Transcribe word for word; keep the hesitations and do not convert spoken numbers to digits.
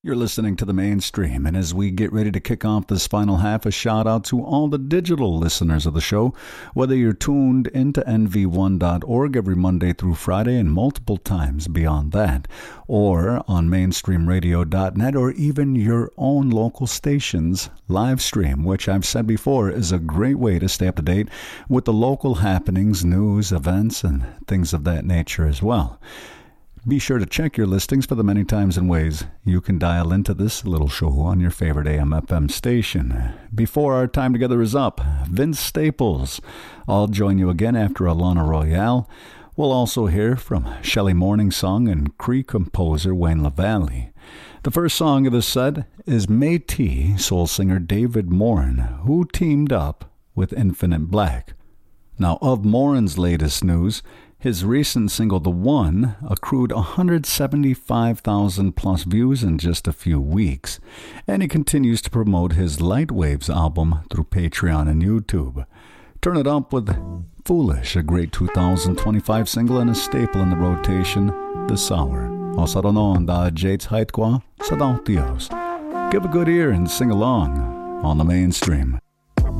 You're listening to The Mainstream, and as we get ready to kick off this final half, a shout out to all the digital listeners of the show, whether you're tuned into N V one dot org every Monday through Friday and multiple times beyond that, or on mainstream radio dot net, or even your own local station's live stream, which I've said before is a great way to stay up to date with the local happenings, news, events, and things of that nature as well. Be sure to check your listings for the many times and ways you can dial into this little show on your favorite A M F M station. Before our time together is up, Vince Staples. I'll join you again after Alana Royale. We'll also hear from Shelley Morningsong and Cree composer Wayne LaValle. The first song of the set is Métis soul singer David Morin, who teamed up with Infinite Black. Now, of Morin's latest news, his recent single, The One, accrued one hundred seventy-five thousand plus views in just a few weeks, and he continues to promote his Light Waves album through Patreon and YouTube. Turn it up with Foolish, a great two thousand twenty-five single and a staple in the rotation this hour. Osaronon da Jates Haitqua, Sadao Dios. Give a good ear and sing along on The Mainstream.